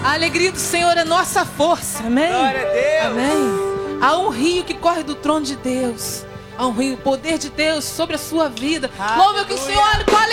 A alegria do Senhor é nossa força. Amém? Glória a Deus. Amém. Há um rio que corre do trono de Deus. Há um rio, o poder de Deus sobre a sua vida. Louve que o Senhor, com